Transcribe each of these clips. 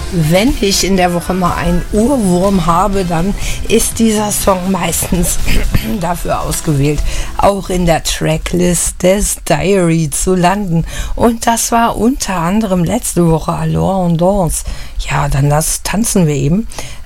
Wenn ich in der Woche mal einen Ohrwurm habe, dann ist dieser Song meistens dafür ausgewählt, auch in der Tracklist des Diary zu landen. Und das war unter anderem letzte Woche Alors on danse. Ja, dann tanzen wir eben.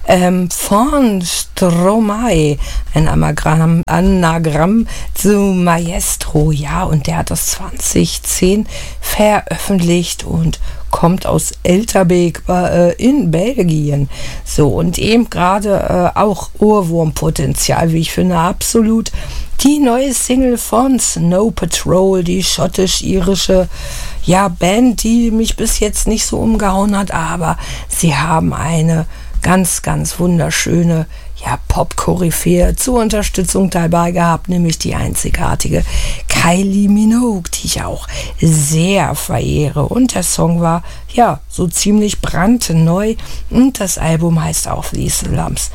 Von Stromae, ein Anagramm zu Maestro, ja, und der hat das 2010 veröffentlicht und kommt aus Elterbeek in Belgien. So, und eben gerade auch Ohrwurmpotenzial, wie ich finde, absolut. Die neue Single von Snow Patrol, die schottisch-irische Band, die mich bis jetzt nicht so umgehauen hat, aber sie haben eine ganz, ganz wunderschöne Pop-Koryphäe zur Unterstützung dabei gehabt, nämlich die einzigartige Kylie Minogue, die ich auch sehr verehre. Und der Song war so ziemlich brandneu und das Album heißt auch These Lumps.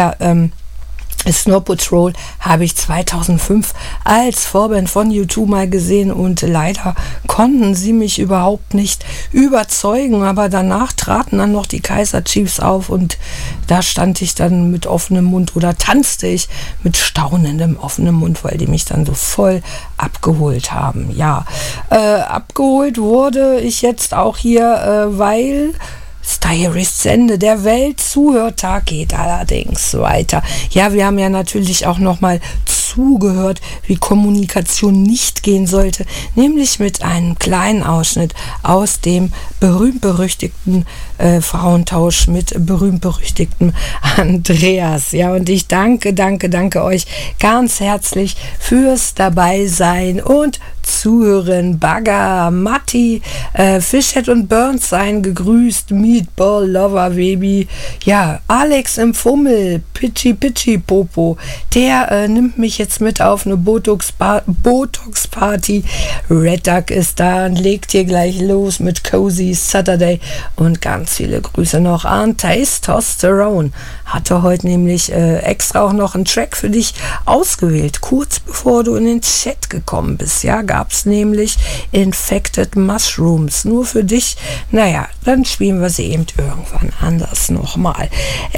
Snow Patrol habe ich 2005 als Vorband von U2 mal gesehen und leider konnten sie mich überhaupt nicht überzeugen, aber danach traten dann noch die Kaiser Chiefs auf und da stand ich dann mit offenem Mund oder tanzte ich mit staunendem offenem Mund, weil die mich dann so voll abgeholt haben. Abgeholt wurde ich jetzt auch hier, weil Diary's Ende. Der Weltzuhörtag geht allerdings weiter. Ja, wir haben ja natürlich auch nochmal zugehört, wie Kommunikation nicht gehen sollte, nämlich mit einem kleinen Ausschnitt aus dem berühmt-berüchtigten Frauentausch mit berühmt-berüchtigtem Andreas. Ja, und ich danke euch ganz herzlich fürs Dabeisein und Zuhören. Bagger, Matti, Fishhead und Burns seien gegrüßt, Meatball Lover Baby, Alex im Fummel, Pitchy Popo, der nimmt mich jetzt mit auf eine Botox-Party. Red Duck ist da und legt hier gleich los mit Cozy Saturday und ganz viele Grüße noch an Testosterone. Hatte heute nämlich extra auch noch einen Track für dich ausgewählt, kurz bevor du in den Chat gekommen bist. Gab es nämlich Infected Mushrooms, nur für dich. Dann spielen wir sie eben irgendwann anders nochmal.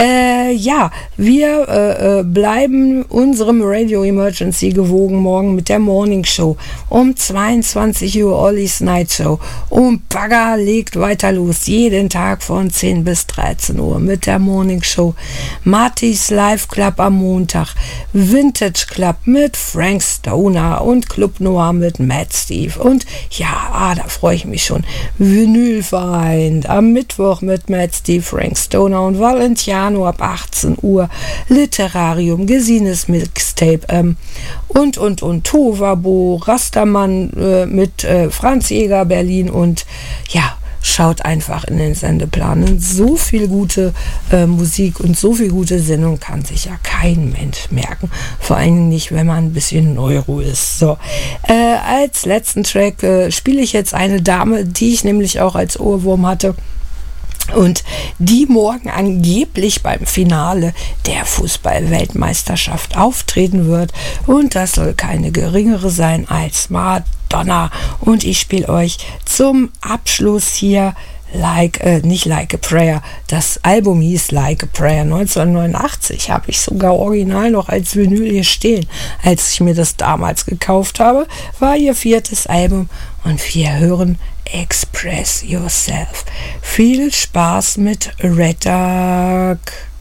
Wir bleiben unserem Radio Emergency gewogen morgen mit der Morning Show um 22 Uhr Ollies Night Show und Bagger legt weiter los, jeden Tag von 10 bis 13 Uhr mit der Morning Show. Martys Live Club am Montag, Vintage Club mit Frank Stoner und Club Noir mit Matt Steve und da freue ich mich schon. Vinylverein am Mittwoch mit Matt Steve, Frank Stoner und Valentiano ab 18 Uhr. Literarium, Gesines Mixtape und Tovabo, Rastermann mit Franz Jäger Berlin und schaut einfach in den Sendeplan. So viel gute Musik und so viel gute Sendung kann sich ja kein Mensch merken. Vor allem nicht, wenn man ein bisschen Neuro ist. So, als letzten Track spiele ich jetzt eine Dame, die ich nämlich auch als Ohrwurm hatte. Und die morgen angeblich beim Finale der Fußball-Weltmeisterschaft auftreten wird. Und das soll keine geringere sein als Madonna. Und ich spiele euch zum Abschluss hier nicht Like a Prayer. Das Album hieß Like a Prayer. 1989 habe ich sogar original noch als Vinyl hier stehen. Als ich mir das damals gekauft habe, war ihr 4. Album. Und wir hören Express Yourself. Viel Spaß mit Red Duck.